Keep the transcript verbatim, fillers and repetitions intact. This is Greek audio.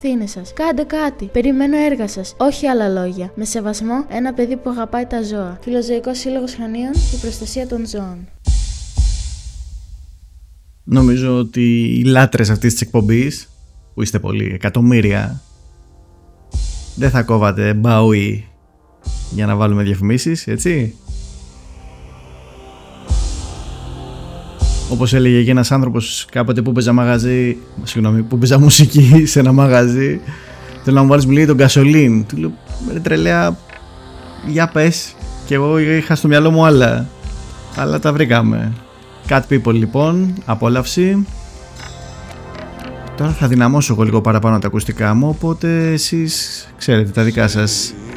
Τι είναι σας? Κάντε κάτι. Περιμένω έργα σας. Όχι άλλα λόγια. Με σεβασμό, ένα παιδί που αγαπάει τα ζώα. Φιλοζωικός Σύλλογος Χανίων, η προστασία των ζώων. Νομίζω ότι οι λάτρες αυτής της εκπομπής, που είστε πολλοί, εκατομμύρια, δεν θα κόβατε μπάουι για να βάλουμε διαφημίσεις, έτσι. Όπως έλεγε και ένας άνθρωπος κάποτε που παίζα μαγαζί, συγγνώμη, που παίζα μουσική σε ένα μαγαζί, θέλω να μου βάλεις μιλή τον Gasoline. Του λέω, ρε τρελαία, για πες. Και εγώ είχα στο μυαλό μου άλλα, αλλά τα βρήκαμε. Cat People λοιπόν, απόλαυση. Τώρα θα δυναμώσω εγώ λίγο παραπάνω τα ακουστικά μου, οπότε εσείς ξέρετε τα δικά σας.